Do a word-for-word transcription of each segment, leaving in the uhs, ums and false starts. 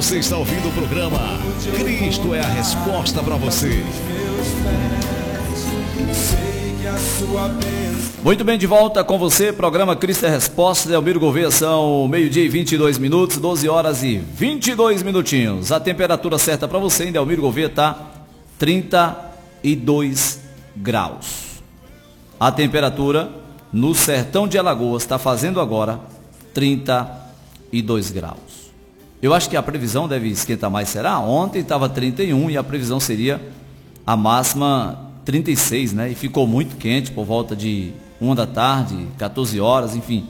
Você está ouvindo o programa Cristo é a Resposta para você. Muito bem, de volta com você, programa Cristo é a Resposta. Delmiro Gouveia, são meio-dia e vinte e dois minutos, doze horas e vinte e dois minutinhos. A temperatura certa para você em Delmiro Gouveia está trinta e dois graus. A temperatura no sertão de Alagoas está fazendo agora trinta e dois graus. Eu acho que a previsão deve esquentar mais, será? Ontem estava trinta e um e a previsão seria a máxima trinta e seis, né? E ficou muito quente por volta de uma da tarde, quatorze horas, enfim.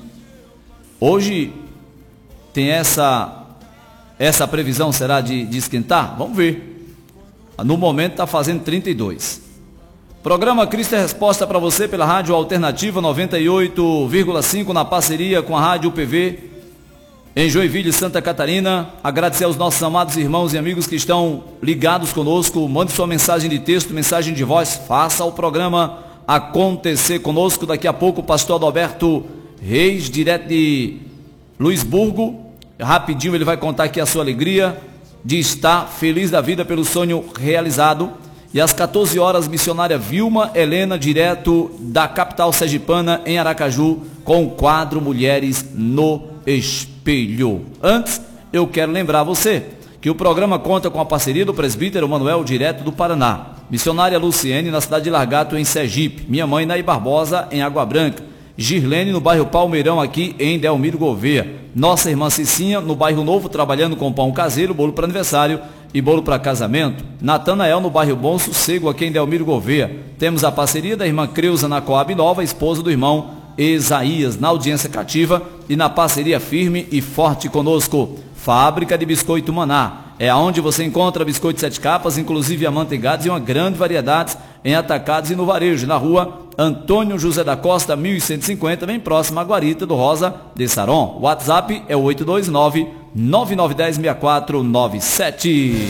Hoje tem essa essa previsão, será de, de esquentar? Vamos ver. No momento está fazendo trinta e dois. Programa Cristo é Resposta para você pela Rádio Alternativa noventa e oito vírgula cinco na parceria com a Rádio U P V em Joinville, Santa Catarina. Agradecer aos nossos amados irmãos e amigos que estão ligados conosco. Mande sua mensagem de texto, mensagem de voz. Faça o programa acontecer conosco. Daqui a pouco o pastor Adalberto Reis, direto de Luisburgo. Rapidinho ele vai contar aqui a sua alegria de estar feliz da vida pelo sonho realizado. E às quatorze horas, missionária Vilma Helena, direto da capital sergipana, em Aracaju, com o quadro Mulheres no Espelho. Antes, eu quero lembrar você que o programa conta com a parceria do presbítero Manuel, direto do Paraná. Missionária Luciene, na cidade de Largato, em Sergipe. Minha mãe, Naí Barbosa, em Água Branca. Girlene, no bairro Palmeirão, aqui em Delmiro Gouveia. Nossa irmã Cicinha, no bairro Novo, trabalhando com pão caseiro, bolo para aniversário e bolo para casamento. Natanael, no bairro Bom Sossego, aqui em Delmiro Gouveia. Temos a parceria da irmã Creuza, na Coab Nova, esposa do irmão Isaías, na audiência cativa e na parceria firme e forte conosco. Fábrica de Biscoito Maná. É onde você encontra biscoitos sete capas, inclusive amanteigados e uma grande variedade em atacados e no varejo, na rua Antônio José da Costa, mil cento e cinquenta, bem próximo à Guarita do Rosa de Saron. O WhatsApp é o oito dois nove, nove nove um zero, seis quatro nove sete.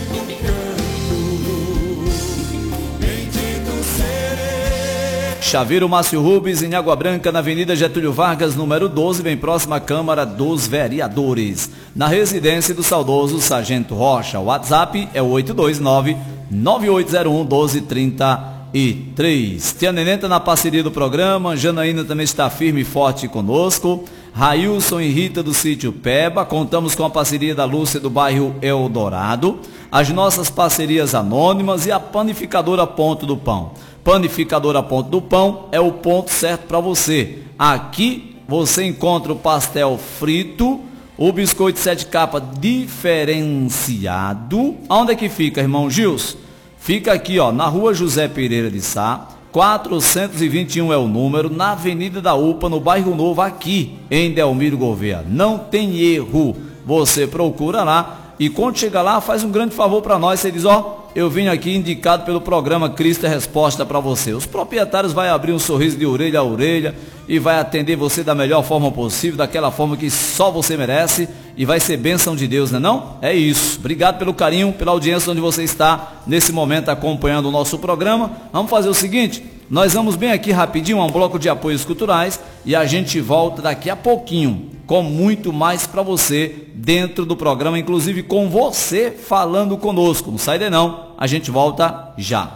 Chaveiro Márcio Rubens, em Água Branca, na Avenida Getúlio Vargas, número doze, bem próxima à Câmara dos Vereadores. Na residência do saudoso Sargento Rocha. O WhatsApp é o oito dois nove, nove oito zero um, um dois três três. Tia Nenenta na parceria do programa. Janaína também está firme e forte conosco. Railson e Rita do sítio Peba. Contamos com a parceria da Lúcia do bairro Eldorado. As nossas parcerias anônimas e a panificadora Ponto do Pão. Panificadora Ponto do Pão é o ponto certo para você. Aqui você encontra o pastel frito, o biscoito sete capa diferenciado. Onde é que fica, irmão Gils? Fica aqui, ó, na rua José Pereira de Sá, quatrocentos e vinte e um é o número, na Avenida da U P A, no bairro Novo, aqui em Delmiro Gouveia. Não tem erro. Você procura lá e quando chega lá, faz um grande favor para nós. Você diz, ó, eu vim aqui indicado pelo programa Cristo é Resposta para você. Os proprietários vão abrir um sorriso de orelha a orelha e vai atender você da melhor forma possível, daquela forma que só você merece, e vai ser bênção de Deus, não é não? É isso. Obrigado pelo carinho, pela audiência onde você está nesse momento acompanhando o nosso programa. Vamos fazer o seguinte, nós vamos bem aqui rapidinho a um bloco de apoios culturais e a gente volta daqui a pouquinho com muito mais para você dentro do programa, inclusive com você falando conosco. Não sai daí não, a gente volta já.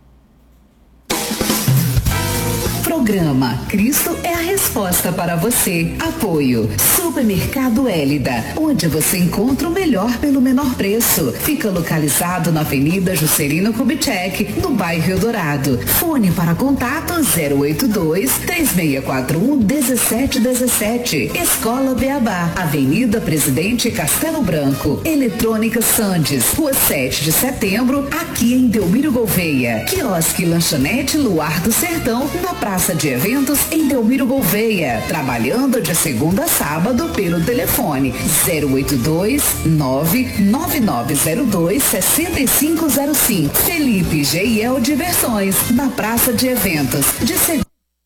Programa Cristo é a Resposta para você. Apoio Supermercado Hélida, onde você encontra o melhor pelo menor preço. Fica localizado na Avenida Juscelino Kubitschek, no bairro Eldorado. Fone para contato zero oito dois, três seis quatro um, um sete um sete. Escola Beabá, Avenida Presidente Castelo Branco. Eletrônica Sandes, Rua sete de setembro, aqui em Delmiro Gouveia. Quiosque Lanchonete Luar do Sertão, na Praça de Eventos em Delmiro Gouveia, trabalhando de segunda a sábado pelo telefone zero oito dois, nove nove nove zero dois, seis cinco zero cinco. Felipe G I L Diversões, na Praça de Eventos de segunda.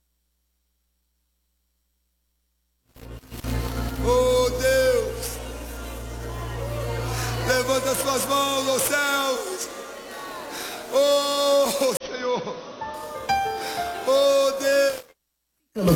Oh Deus, levanta suas mãos aos céus. Oh Senhor, oh Deus.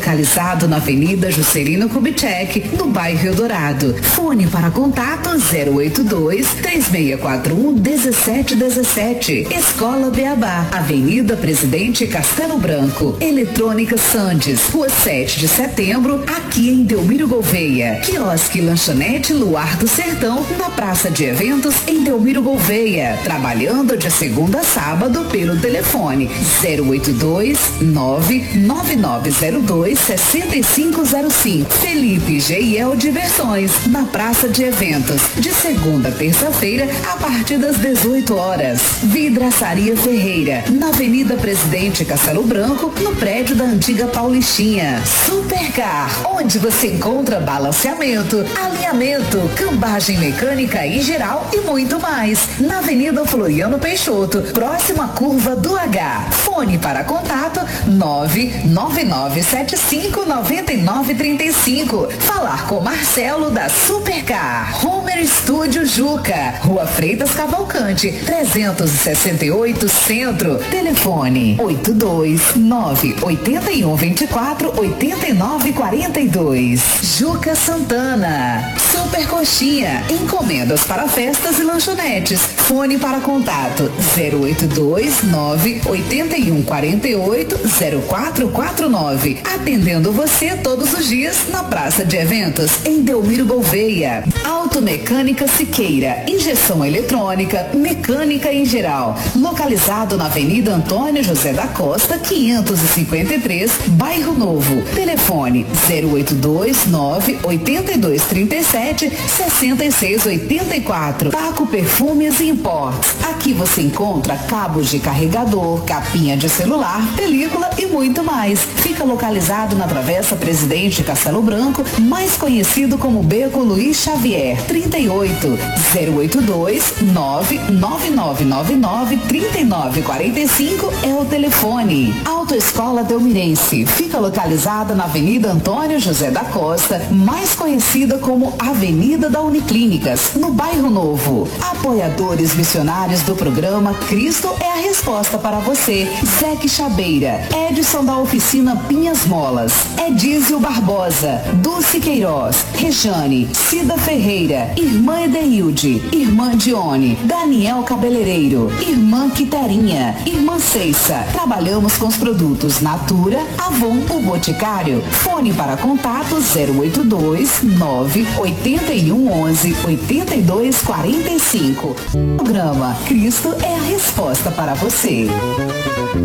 localizado na Avenida Juscelino Kubitschek, no bairro Eldorado. Fone para contato zero oito dois, três seis quatro um, um sete um sete. Escola Beabá, Avenida Presidente Castelo Branco. Eletrônica Sandes, Rua sete de setembro, aqui em Delmiro Gouveia. Quiosque Lanchonete Luar do Sertão, na Praça de Eventos, em Delmiro Gouveia. Trabalhando de segunda a sábado pelo telefone zero oito dois, nove nove nove zero dois, seis cinco zero cinco. Felipe G e L Diversões, na Praça de Eventos, de segunda a terça-feira, a partir das dezoito horas. Vidraçaria Ferreira, na Avenida Presidente Castelo Branco, no prédio da antiga Paulistinha. Supercar, onde você encontra balanceamento, alinhamento, cambagem mecânica em geral e muito mais. Na Avenida Floriano Peixoto, próxima à curva do H. Fone para contato nove nove nove sete cinco nove nove três cinco. Falar com Marcelo da Supercar. Homer Studio Juca, Rua Freitas Cavalcante, trezentos e sessenta e oito Centro. Telefone oito dois nove oito um dois quatro oito nove quatro dois. Juca Santana. Super Coxinha, encomendas para festas e lanchonetes. Fone para contato zero oito dois nove oito um quatro oito zero quatro quatro nove. Atendendo você todos os dias na Praça de Eventos, em Delmiro Gouveia. Automecânica Siqueira, injeção eletrônica, mecânica em geral. Localizado na Avenida Antônio José da Costa, quinhentos e cinquenta e três, Bairro Novo. Telefone zero oito dois nove oito dois três sete seis seis oito quatro. Taco Perfumes e Imports. Aqui você encontra cabos de carregador, capinha de celular, película e muito mais. Fica localizado na Travessa Presidente Castelo Branco, mais conhecido como Beco Luiz Xavier. trinta e oito, zero oito dois nove nove nove nove nove três nove quatro cinco é o telefone. Autoescola Delmirense fica localizada na Avenida Antônio José da Costa, mais conhecida como Avenida da Uniclínicas, no Bairro Novo. Apoiadores missionários do programa Cristo é a Resposta para você. Zeque Chabeira, Edson da Oficina Pinhas Molas, Edísio Barbosa, Dulce Queiroz, Rejane, Cida Ferreira, Irmã Edeilde, Irmã Dione, Daniel Cabeleireiro, Irmã Quiterinha, Irmã Ceissa. Trabalhamos com os produtos Natura, Avon, o Boticário. Fone para contato zero oito dois nove oito um onze oito dois quatro cinco. Programa Cristo é a Resposta para você.